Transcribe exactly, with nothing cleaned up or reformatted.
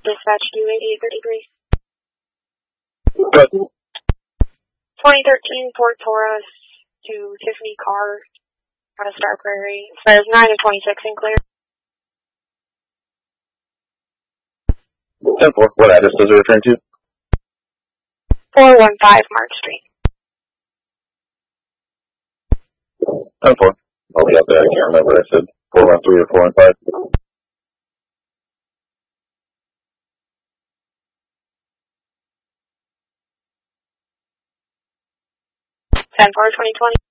Dispatch to eighty-eight thirty-three. Good. twenty thirteen Ford Taurus to Tiffany Car out of Star Prairie. Says nine of twenty-six in clear. ten four. What address does it return to? four one five Mark Street. ten four. I'll be out there. I can't remember what I said. four one three or four one five. ten four twenty twenty.